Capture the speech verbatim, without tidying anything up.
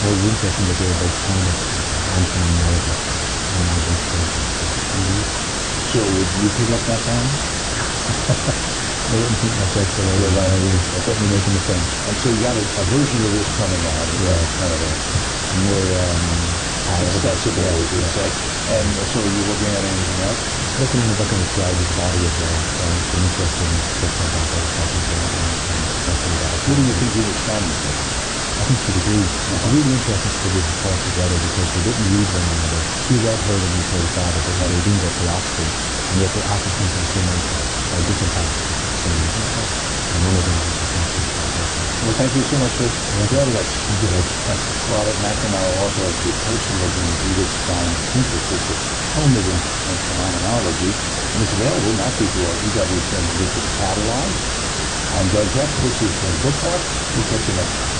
very interesting that they're about China and from America. And I don't think Mm-hmm. So would you pick up that band? I wouldn't think myself so Yeah, well. right. You're certainly making a sense. And so you got a, a version of this coming out. It's Yeah. kind of a More um, palatable. accessible, Yeah, as you yeah. say. And so are you looking at anything else? Looking at what kind of slide his body as well. So it's been interesting stuff like that that was talking to him and, and potentially that. Who do you think he was from? I think you'd agree. It's a really interesting study to put together because they didn't use one another. He read her and he said his father, but they didn't get philosophy. And yet they're after something similar by different practices. So, and one of them is essentially. Well, thank you so much for joining us. Thank you, Dave. Robert McNamara, author of The Personalism of Edith Stein Synthesis of Thomism and Phenomenology, and it's available naturally through our E W Friends Digital catalog. I'm Doug Heck. This is Book Talk. We'll catch you next time.